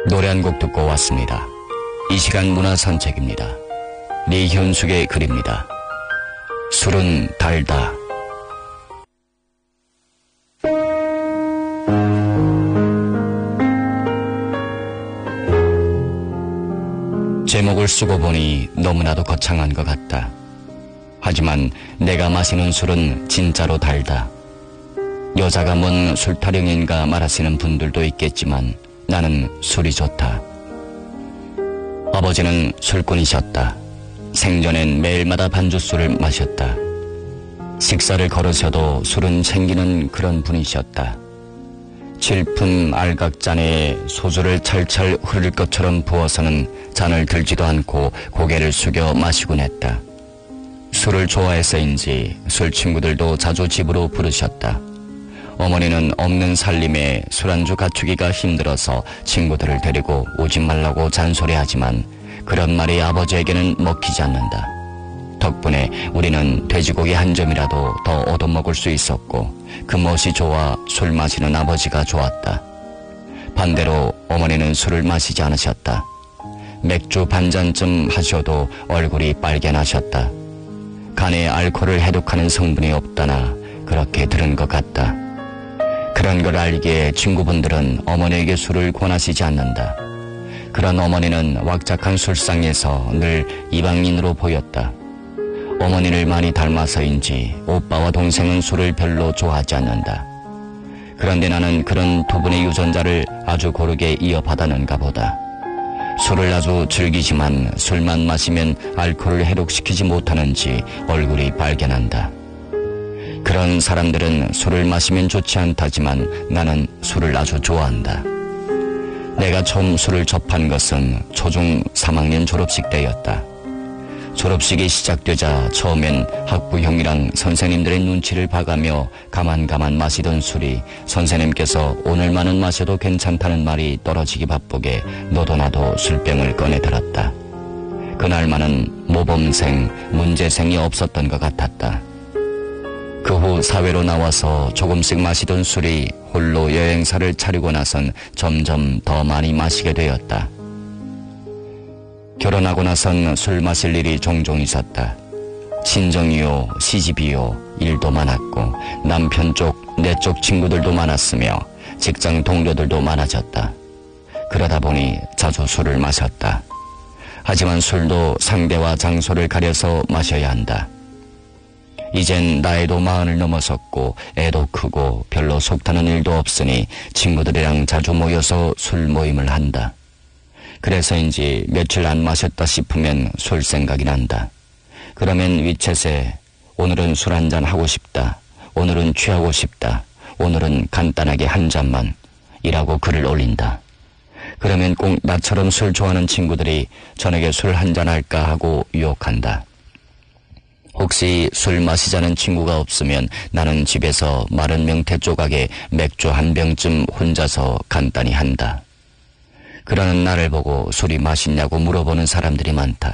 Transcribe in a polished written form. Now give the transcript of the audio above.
노래 한 곡 듣고 왔습니다. 이 시간 문화 산책입니다. 리현숙의 글입니다. 술은 달다. 제목을 쓰고 보니 너무나도 거창한 것 같다. 하지만 내가 마시는 술은 진짜로 달다. 여자가 뭔 술타령인가 말하시는 분들도 있겠지만 나는 술이 좋다. 아버지는 술꾼이셨다. 생전엔 매일마다 반주술을 마셨다. 식사를 거르셔도 술은 챙기는 그런 분이셨다. 칠푼 알각잔에 소주를 찰찰 흐를 것처럼 부어서는 잔을 들지도 않고 고개를 숙여 마시곤 했다. 술을 좋아해서인지 술 친구들도 자주 집으로 부르셨다. 어머니는 없는 살림에 술안주 갖추기가 힘들어서 친구들을 데리고 오지 말라고 잔소리하지만 그런 말이 아버지에게는 먹히지 않는다. 덕분에 우리는 돼지고기 한 점이라도 더 얻어먹을 수 있었고 그 멋이 좋아 술 마시는 아버지가 좋았다. 반대로 어머니는 술을 마시지 않으셨다. 맥주 반잔쯤 하셔도 얼굴이 빨개나셨다. 간에 알코올을 해독하는 성분이 없다나 그렇게 들은 것 같다. 그런 걸 알기에 친구분들은 어머니에게 술을 권하시지 않는다. 그런 어머니는 왁작한 술상에서 늘 이방인으로 보였다. 어머니를 많이 닮아서인지 오빠와 동생은 술을 별로 좋아하지 않는다. 그런데 나는 그런 두 분의 유전자를 아주 고르게 이어받았는가 보다. 술을 아주 즐기지만 술만 마시면 알코올을 해독시키지 못하는지 얼굴이 빨개난다. 그런 사람들은 술을 마시면 좋지 않다지만 나는 술을 아주 좋아한다. 내가 처음 술을 접한 것은 초중 3학년 졸업식 때였다. 졸업식이 시작되자 처음엔 학부형이랑 선생님들의 눈치를 봐가며 가만 마시던 술이 선생님께서 오늘만은 마셔도 괜찮다는 말이 떨어지기 바쁘게 너도 나도 술병을 꺼내 들었다. 그날만은 모범생, 문제생이 없었던 것 같았다. 그 후 사회로 나와서 조금씩 마시던 술이 홀로 여행사를 차리고 나선 점점 더 많이 마시게 되었다. 결혼하고 나선 술 마실 일이 종종 있었다. 친정이요, 시집이요, 일도 많았고 남편 쪽, 내 쪽 친구들도 많았으며 직장 동료들도 많아졌다. 그러다 보니 자주 술을 마셨다. 하지만 술도 상대와 장소를 가려서 마셔야 한다. 이젠 나이도 40을 넘어섰고 애도 크고 별로 속타는 일도 없으니 친구들이랑 자주 모여서 술 모임을 한다. 그래서인지 며칠 안 마셨다 싶으면 술 생각이 난다. 그러면 위챗에 오늘은 술 한잔 하고 싶다. 오늘은 취하고 싶다. 오늘은 간단하게 한 잔만 이라고 글을 올린다. 그러면 꼭 나처럼 술 좋아하는 친구들이 저녁에 술 한잔 할까 하고 유혹한다. 혹시 술 마시자는 친구가 없으면 나는 집에서 마른 명태 조각에 맥주 한 병쯤 혼자서 간단히 한다. 그러는 나를 보고 술이 맛있냐고 물어보는 사람들이 많다.